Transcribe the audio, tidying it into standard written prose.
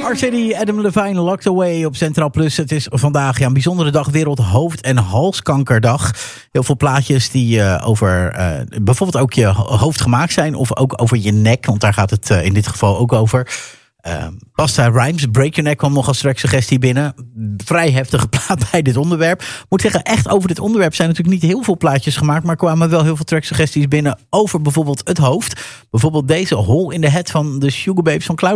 R. Adam Levine, Locked Away op Centraal Plus. Het is vandaag een bijzondere dag, Wereld Hoofd- en Halskankerdag. Heel veel plaatjes die over bijvoorbeeld ook je hoofd gemaakt zijn. Of ook over je nek, want daar gaat het in dit geval ook over. Pasta Rhymes, Break Your Neck kwam nog als track suggestie binnen. Vrij heftige plaat bij dit onderwerp. Moet zeggen, echt over dit onderwerp zijn natuurlijk niet heel veel plaatjes gemaakt. Maar kwamen wel heel veel track suggesties binnen over bijvoorbeeld het hoofd. Bijvoorbeeld deze Hole in the Head van de Sugababes van Cloud.